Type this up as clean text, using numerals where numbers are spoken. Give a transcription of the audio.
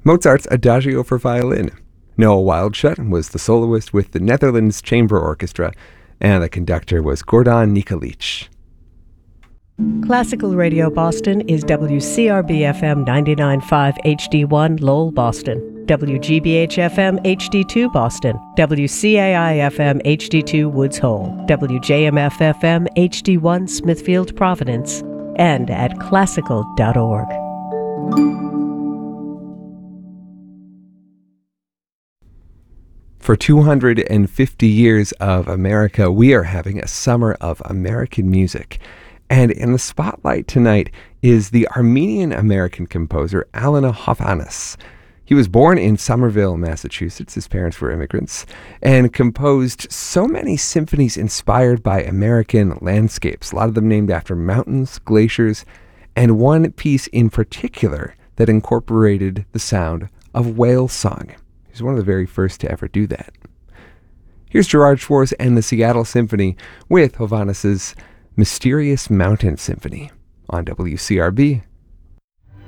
Mozart's Adagio for violin. Noah Wildschut was the soloist with the Netherlands Chamber Orchestra, and the conductor was Gordon Nikolic. Classical Radio Boston is WCRB-FM 99.5 HD1 Lowell, Boston, WGBH-FM HD2 Boston, WCAI-FM HD2 Woods Hole, WJMF-FM HD1 Smithfield, Providence, and at classical.org. For 250 years of America, we are having a summer of American music. And in the spotlight tonight is the Armenian-American composer Alana Hovhaness. He was born in Somerville, Massachusetts. His parents were immigrants, and composed so many symphonies inspired by American landscapes, a lot of them named after mountains, glaciers, and one piece in particular that incorporated the sound of whale song. He's one of the very first to ever do that. Here's Gerard Schwartz and the Seattle Symphony with Hovhaness's Mysterious Mountain Symphony on WCRB